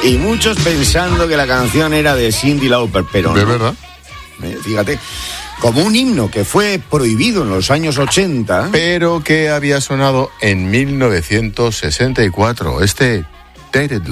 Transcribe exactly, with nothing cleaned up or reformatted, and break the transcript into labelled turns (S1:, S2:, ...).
S1: Y muchos pensando que la canción era de Cyndi Lauper, pero
S2: ¿De
S1: no.
S2: verdad?
S1: Eh, fíjate, como un himno que fue prohibido en los años ochenta.
S2: Pero que había sonado en mil novecientos sesenta y cuatro, este Dated Life.